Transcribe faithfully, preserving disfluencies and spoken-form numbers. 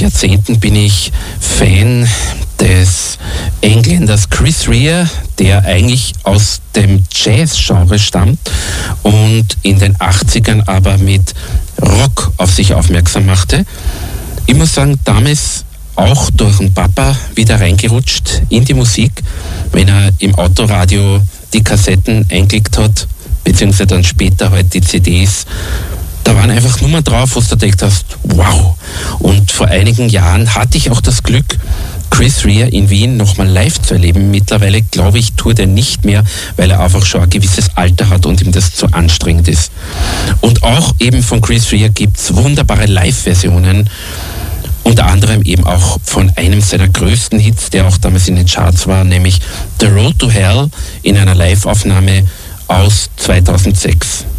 Jahrzehnten bin ich Fan des Engländers Chris Rea, der eigentlich aus dem Jazz-Genre stammt und in den achtzigern aber mit Rock auf sich aufmerksam machte. Ich muss sagen, damals auch durch den Papa wieder reingerutscht in die Musik, wenn er im Autoradio die Kassetten eingelegt hat, beziehungsweise dann später halt die C Ds. Da waren einfach Nummern drauf, wo du gedacht hast, wow. Und vor einigen Jahren hatte ich auch das Glück, Chris Rea in Wien nochmal live zu erleben. Mittlerweile, glaube ich, tut er nicht mehr, weil er einfach schon ein gewisses Alter hat und ihm das zu anstrengend ist. Und auch eben von Chris Rea gibt es wunderbare Live-Versionen, unter anderem eben auch von einem seiner größten Hits, der auch damals in den Charts war, nämlich The Road to Hell in einer Live-Aufnahme aus zweitausendsechs.